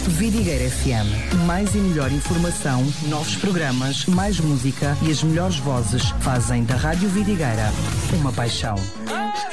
Vidigueira FM. Mais e melhor informação, novos programas, mais música e as melhores vozes fazem da Rádio Vidigueira uma paixão.